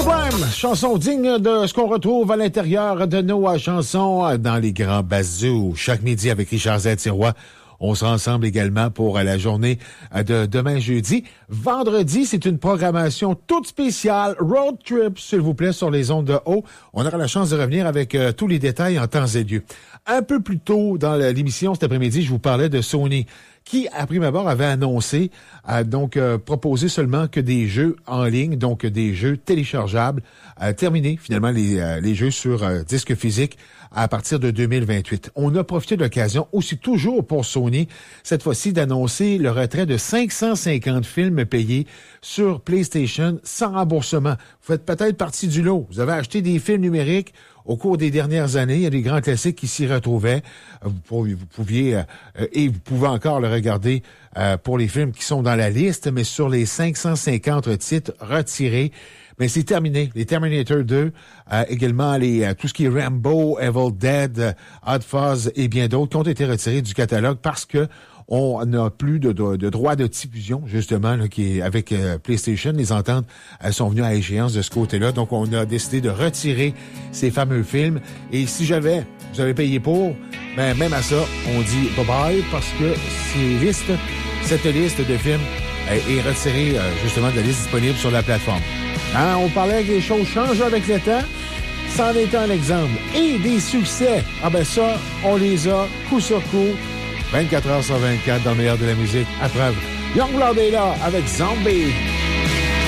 Crime, chanson digne de ce qu'on retrouve à l'intérieur de nos chansons dans les grands bazous. Chaque midi avec Richard Z-Tirois. On sera ensemble également pour la journée de demain jeudi. Vendredi, c'est une programmation toute spéciale. Road Trip, s'il vous plaît, sur les ondes de haut. On aura la chance de revenir avec tous les détails en temps et lieu. Un peu plus tôt dans l'émission cet après-midi, je vous parlais de Sony, qui, à prime abord, avait annoncé, proposer seulement que des jeux en ligne, donc des jeux téléchargeables, terminer finalement les jeux sur disque physique à partir de 2028. On a profité de l'occasion aussi toujours pour Sony, cette fois-ci, d'annoncer le retrait de 550 films payés sur PlayStation sans remboursement. Vous faites peut-être partie du lot. Vous avez acheté des films numériques au cours des dernières années. Il y a des grands classiques qui s'y retrouvaient. Vous pouviez et vous pouvez encore le regarder pour les films qui sont dans la liste, mais sur les 550 titres retirés, mais c'est terminé. Les Terminator 2, également tout ce qui est Rambo, Evil Dead, Hot Fuzz et bien d'autres qui ont été retirés du catalogue parce que on n'a plus de droit de diffusion, justement, là, qui est avec PlayStation. Les ententes sont venues à échéance de ce côté-là. Donc, on a décidé de retirer ces fameux films. Et si vous avez payé pour, ben même à ça, on dit bye-bye parce que cette liste de films est retirée, justement, de la liste disponible sur la plateforme. Hein, on parlait que les choses changent avec le temps. C'en est un exemple. Et des succès. Ah ben ça, on les a coup sur coup. 24 heures sur 24 dans le meilleur de la musique. À preuve. Youngblood est là avec Zombie.